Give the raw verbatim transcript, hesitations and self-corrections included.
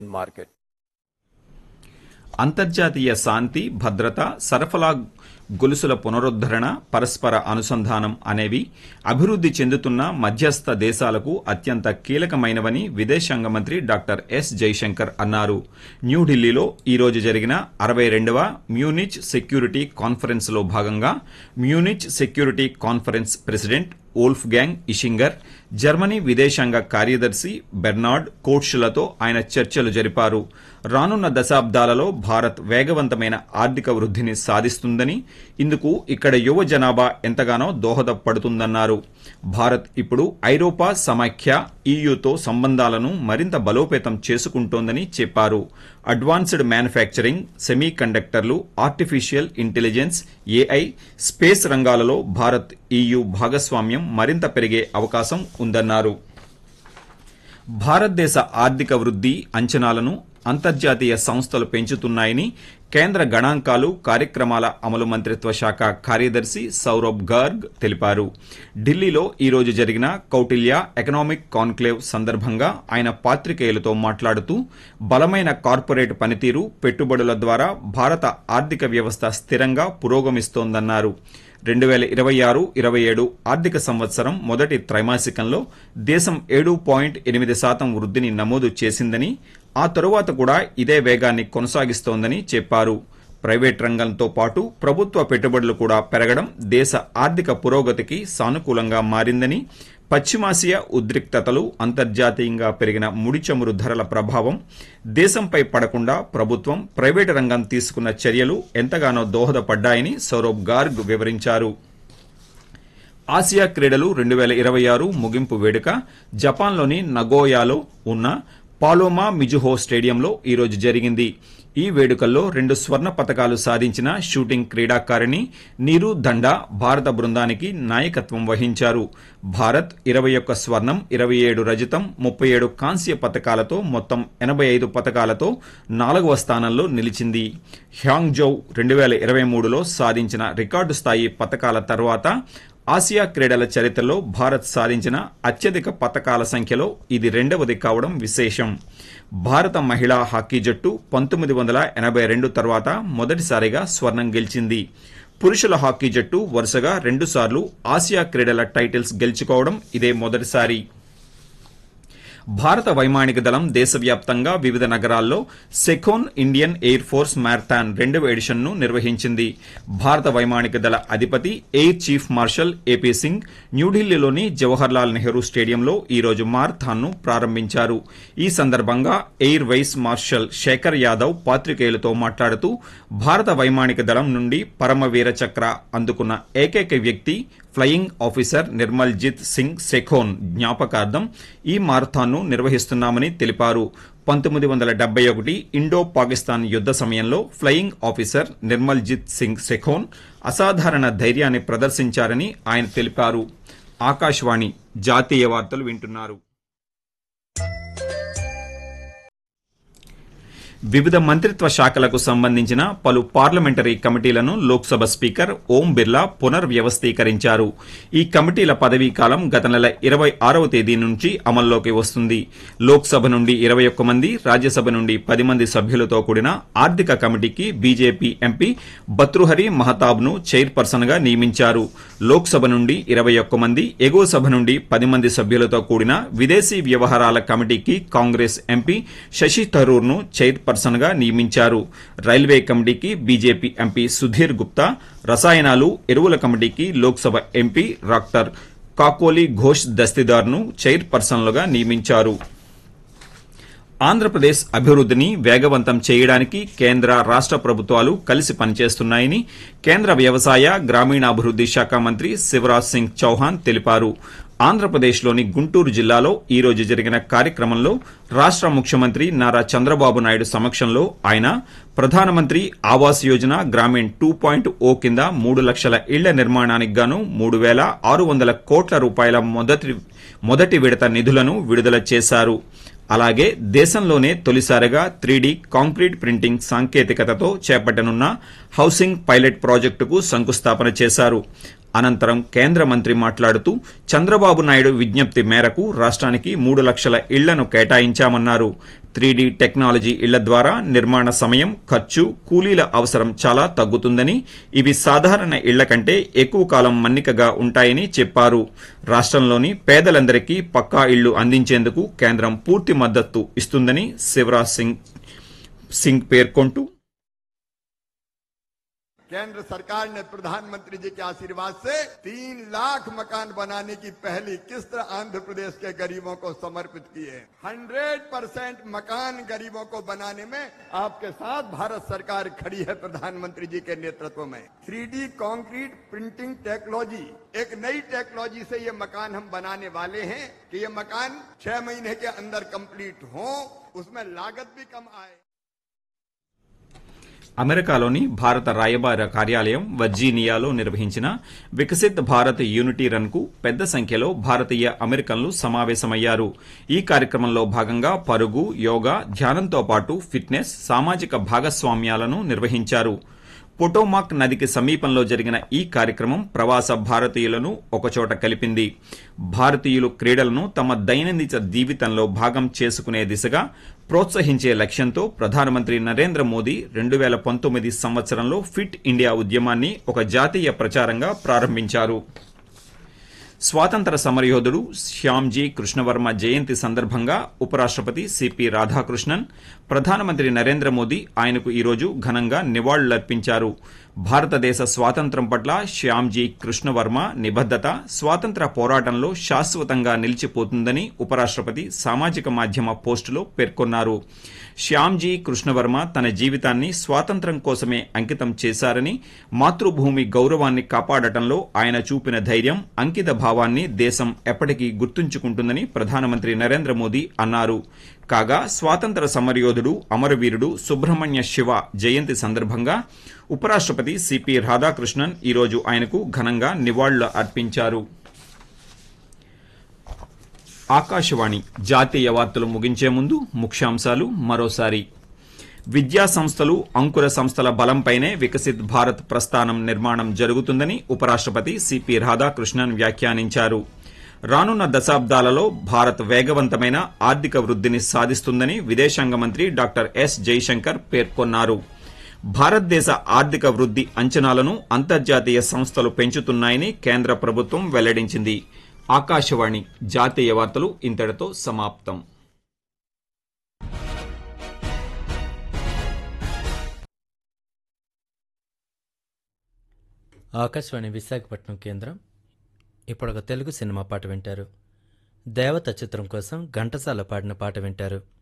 market. అంతర్జాతీయ శాంతి, భద్రత, సరఫరా గొలుసుల పునరుద్ధరణ, పరస్పర అనుసంధానం అనేవి అభివృద్ధి చెందుతున్న మధ్యస్థ దేశాలకు అత్యంత కీలకమైనవని విదేశాంగ మంత్రి డాక్టర్ ఎస్ జైశంకర్ అన్నారు. న్యూఢిల్లీలో ఈ రోజు జరిగిన అరవై రెండవ మ్యూనిచ్ సెక్యూరిటీ కాన్ఫరెన్స్ లో భాగంగా Munich security conference president wolf gang Ischinger, Germany విదేశాంగ కార్యదర్శి బెర్నార్డ్ కోట్షులతో ఆయన చర్చలు జరిపారు. రానున్న దశాబ్దాలలో భారత్ వేగవంతమైన ఆర్థిక వృద్ధిని సాధిస్తుందని, ఇందుకు ఇక్కడ యువ జనాభా ఎంతగానో దోహదపడుతుందన్నారు. భారత్ ఇప్పుడు ఐరోపా సమాఖ్య, ఈయూతో సంబంధాలను మరింత బలోపేతం చేసుకుంటోందని చెప్పారు. అడ్వాన్స్డ్ మ్యానుఫ్యాక్చరింగ్, సెమీ కండక్టర్లు, ఆర్టిఫిషియల్ ఇంటెలిజెన్స్, ఏఐ, స్పేస్ రంగాలలో భారత్, ఈయూ భాగస్వామ్యం మరింత పెరిగే అవకాశం ఉందన్నారు. భారతదేశ ఆర్థిక వృద్ధి అంచనాలను అంతర్జాతీయ సంస్థలు పెంచుతున్నాయని కేంద్ర గణాంకాలు, కార్యక్రమాల అమలు మంత్రిత్వ శాఖ కార్యదర్శి సౌరభ్ గార్గ్ తెలిపారు. ఢిల్లీలో ఈ రోజు జరిగిన కౌటిల్య ఎకనామిక్ కాన్క్లేవ్ సందర్భంగా ఆయన పాత్రికేయులతో మాట్లాడుతూ, బలమైన కార్పొరేట్ పనితీరు, పెట్టుబడుల ద్వారా భారత ఆర్థిక వ్యవస్థ స్థిరంగా పురోగమిస్తోందన్నారు. రెండు పేల ఇరవై ఆరు ఇరవై ఏడు ఆర్థిక సంవత్సరం మొదటి త్రైమాసికంలో దేశం ఏడు పాయింట్ ఎనిమిది శాతం వృద్ధిని నమోదు చేసిందని, ఆ తరువాత కూడా ఇదే వేగాన్ని కొనసాగిస్తోందని చెప్పారు. ప్రైవేట్ రంగంతో పాటు ప్రభుత్వ పెట్టుబడులు కూడా పెరగడం దేశ ఆర్థిక పురోగతికి సానుకూలంగా మారిందని, పశ్చిమాసియా ఉద్రిక్తతలు, అంతర్జాతీయంగా పెరిగిన ముడి చమురు ధరల ప్రభావం దేశంపై పడకుండా ప్రభుత్వం, ప్రైవేటు రంగం తీసుకున్న చర్యలు ఎంతగానో దోహదపడ్డాయని సౌరభ్ గార్గ్ వివరించారు. ఆసియా క్రీడలు రెండు పేల ఇరవై ఆరు ముగింపు వేడుక జపాన్లోని నగోయాలో ఉన్న పాలోమా మిజుహో స్టేడియంలో ఈ రోజు జరిగింది. ఈ వేడుకల్లో రెండు స్వర్ణ పతకాలు సాధించిన షూటింగ్ క్రీడాకారిణి నీరు దండా భారత బృందానికి నాయకత్వం వహించారు. భారత్ ఇరవై ఒక్క స్వర్ణం, ఇరవై ఏడు రజతం, ముప్పై ఏడు కాంస్య పతకాలతో మొత్తం ఎనబై ఐదు పతకాలతో నాలుగవ స్థానంలో నిలిచింది. హ్యాంగ్జౌ రెండు పేల ఇరవై మూడులో సాధించిన రికార్డు స్థాయి పతకాల తర్వాత ఆసియా క్రీడల చరిత్రలో భారత్ సాధించిన అత్యధిక పతకాల సంఖ్యలో ఇది రెండవది కావడం విశేషం. భారత మహిళా హాకీ జట్టు పంతొమ్మిది వందల ఎనబై రెండు తర్వాత మొదటిసారిగా స్వర్ణం గెలిచింది. పురుషుల హాకీ జట్టు వరుసగా రెండుసార్లు ఆసియా క్రీడల టైటిల్స్ గెలుచుకోవడం ఇదే మొదటిసారి. భారత వైమానిక దళం దేశవ్యాప్తంగా వివిధ నగరాల్లో సెకోన్ ఇండియన్ ఎయిర్ ఫోర్స్ మ్యారథాన్ రెండవ ఎడిషన్ ను నిర్వహించింది. భారత వైమానిక దళ అధిపతి air chief marshal AP Singh న్యూఢిల్లీలోని జవహర్ లాల్ నెహ్రూ స్టేడియంలో ఈ రోజు మారథాన్ ను ప్రారంభించారు. ఈ సందర్భంగా air vice martial Shekhar Yadav పాత్రికేయులతో మాట్లాడుతూ, భారత వైమానిక దళం నుండి పరమవీర చక్ర అందుకున్న ఏకైక వ్యక్తి ఫ్లయింగ్ ఆఫీసర్ నిర్మల్ జిత్ సింగ్ సెఖోన్ జ్ఞాపకార్థం ఈ మారథాన్ను నిర్వహిస్తున్నామని తెలిపారు. పంతొమ్మిది వందల డెబ్బై ఒకటి ఇండో పాకిస్తాన్ యుద్ద సమయంలో ఫ్లయింగ్ ఆఫీసర్ నిర్మల్ జిత్ సింగ్ సెఖోన్ అసాధారణ ధైర్యాన్ని ప్రదర్శించారని ఆయన తెలిపారు. ఆకాశవాణి జాతీయ వార్తలు వింటున్నారు. వివిధ మంత్రిత్వ శాఖలకు సంబంధించిన పలు పార్లమెంటరీ కమిటీలను లోక్సభ స్పీకర్ ఓం బిర్లా పునర్వ్యవస్థీకరించారు. ఈ కమిటీల పదవీకాలం గత నెల ఇరవై ఆరవ తేదీ నుంచి అమల్లోకి వస్తుంది. లోక్సభ నుండి ఇరవై ఒక్క మంది, రాజ్యసభ నుండి పది మంది సభ్యులతో కూడిన ఆర్థిక కమిటీకి బీజేపీ ఎంపీ భర్తృహరి మహతాబ్ ను చైర్పర్సన్ గా నియమించారు. లోక్సభ నుండి ఇరవై ఒక్క మంది, ఎగువ సభ నుండి పది మంది సభ్యులతో కూడిన విదేశీ వ్యవహారాల కమిటీకి కాంగ్రెస్ ఎంపీ శశి థరూర్ ను చైర్పర్సన్ పర్సన్ గా నియమించారు. రైల్వే కమిటీకి బీజేపీ ఎంపీ సుధీర్ గుప్తా, రసాయనాలు, ఎరువుల కమిటీకి లోక్సభ ఎంపీ డాక్టర్ కాకోలి ఘోష్ దస్తీదార్ ను చైర్పర్సన్లుగా నియమించారు. ఆంధ్రప్రదేశ్ అభివృద్ధిని వేగవంతం చేయడానికి కేంద్ర, రాష్ట ప్రభుత్వాలు కలిసి పనిచేస్తున్నాయని కేంద్ర వ్యవసాయ, గ్రామీణాభివృద్ధి శాఖ మంత్రి శివరాజ్ సింగ్ చౌహాన్ తెలిపారు. ఆంధ్రప్రదేశ్లోని గుంటూరు జిల్లాలో ఈ రోజు జరిగిన కార్యక్రమంలో రాష్ట ముఖ్యమంత్రి నారా చంద్రబాబు నాయుడు సమక్షంలో ఆయన ప్రధానమంత్రి ఆవాస్ యోజన గ్రామీణ్ టూ పాయింట్ ఓ కింద మూడు లక్షల ఇళ్ల నిర్మాణానికి గాను మూడు పేల ఆరు వందల కోట్ల రూపాయల మొదటి మొదటి విడత నిధులను విడుదల చేశారు. అలాగే దేశంలోనే తొలిసారిగా త్రీ డీ కాంక్రీట్ ప్రింటింగ్ సాంకేతికతతో చేపట్టనున్న హౌసింగ్ పైలట్ ప్రాజెక్టుకు శంకుస్థాపన చేశారు. అనంతరం కేంద్ర మంత్రి మాట్లాడుతూ చంద్రబాబు నాయుడు విజ్ఞప్తి మేరకు రాష్ట్రానికి మూడు లక్షల ఇళ్లను కేటాయించామన్నారు. త్రీ డీ టెక్నాలజీ ఇళ్ల ద్వారా నిర్మాణ సమయం, ఖర్చు, కూలీల అవసరం చాలా తగ్గుతుందని, ఇవి సాధారణ ఇళ్ల కంటే ఎక్కువ కాలం మన్నికగా ఉంటాయని చెప్పారు. రాష్ట్రంలోని పేదలందరికీ పక్కా ఇళ్లు అందించేందుకు కేంద్రం పూర్తి మద్దతు ఇస్తుందని శివరాజ్ సింగ్ సింగ్ పేర్కొంటూ केंद्र सरकार ने प्रधानमंत्री जी के आशीर्वाद से तीन लाख मकान बनाने की पहली किस्त आंध्र प्रदेश के गरीबों को समर्पित की है। हंड्रेड परसेंट मकान गरीबों को बनाने में आपके साथ भारत सरकार खड़ी है। प्रधानमंत्री जी के नेतृत्व में three D concrete printing technology एक नई टेक्नोलॉजी से ये मकान हम बनाने वाले हैं कि ये मकान छह महीने के अंदर कंप्लीट हो, उसमें लागत भी कम आए। అమెరికాలోని భారత రాయబార కార్యాలయం వర్జీనియాలో నిర్వహించిన వికసిత్ భారత్ యూనిటీ రన్ కు పెద్ద సంఖ్యలో భారతీయ అమెరికన్లు సమావేశమయ్యారు. ఈ కార్యక్రమంలో భాగంగా పరుగు, యోగా, ధ్యానంతో పాటు ఫిట్నెస్, సామాజిక భాగస్వామ్యాలను నిర్వహించారు. పొటోమాక్ నదికి సమీపంలో జరిగిన ఈ కార్యక్రమం ప్రవాస భారతీయులను ఒకచోట కలిపింది. భారతీయులు క్రీడలను తమ దైనందిన జీవితంలో భాగం చేసుకునే దిశగా ప్రోత్సహించే లక్ష్యంతో ప్రధానమంత్రి నరేంద్ర మోదీ రెండు వేల పంతొమ్మిది సంవత్సరంలో ఫిట్ ఇండియా ఉద్యమాన్ని ఒక జాతీయ ప్రచారంగా ప్రారంభించారు. స్వాతంత్ర సమరయోధుడు శ్యామ్జీ కృష్ణవర్మ జయంతి సందర్భంగా ఉపరాష్టపతి సిపి రాధాకృష్ణన్, ప్రధానమంత్రి నరేంద్ర మోదీ ఆయనకు ఈరోజు ఘనంగా నివాళులర్పించారు. భారతదేశ స్వాతంత్ర్యం పట్ల శ్యామ్జీ కృష్ణవర్మ నిబద్దత స్వాతంత్ర పోరాటంలో శాశ్వతంగా నిలిచిపోతుందని ఉపరాష్టపతి సామాజిక మాధ్యమ పోస్టులో పేర్కొన్నారు. శ్యామ్జీ కృష్ణవర్మ తన జీవితాన్ని స్వాతంత్ర్యం కోసమే అంకితం చేశారని, మాతృభూమి గౌరవాన్ని కాపాడటంలో ఆయన చూపిన ధైర్యం, అంకిత భావాన్ని దేశం ఎప్పటికీ గుర్తుంచుకుంటుందని ప్రధానమంత్రి నరేంద్ర మోదీ అన్నారు. కాగా స్వాతంత్ర సమరయోధుడు అమరవీరుడు సుబ్రహ్మణ్య శివ జయంతి సందర్భంగా ఉపరాష్టపతి సిపి రాధాకృష్ణన్ ఈరోజు ఆయనకు ఘనంగా నివాళులు అర్పించారు. ఆకాశవాణి జాతీయ వార్తలు ముగించే ముందు ముఖ్యాంశాలు మరోసారి. విద్యా సంస్థలు, అంకుర సంస్థల బలంపైనే వికసిత్ భారత్ ప్రస్థానం నిర్మాణం జరుగుతుందని ఉపరాష్టపతి సిపి రాధాకృష్ణన్ వ్యాఖ్యానించారు. రానున్న దశాబ్దాలలో భారత్ వేగవంతమైన ఆర్థిక వృద్ధిని సాధిస్తుందని విదేశాంగ మంత్రి డాక్టర్ ఎస్ జైశంకర్ పేర్కొన్నారు. భారతదేశ ఆర్థిక వృద్ధి అంచనాలను అంతర్జాతీయ సంస్థలు పెంచుతున్నాయని కేంద్ర ప్రభుత్వం వెల్లడించింది. ఆకాశవాణి జాతీయ వార్తలు ఇంతటితో సమాప్తం. ఆకాశవాణి విశాఖపట్నం కేంద్రం. ఇప్పుడు ఒక తెలుగు సినిమా పాట వింటారు. దేవత చిత్రం కోసం ఘంటసాల పాడిన పాట వింటారు.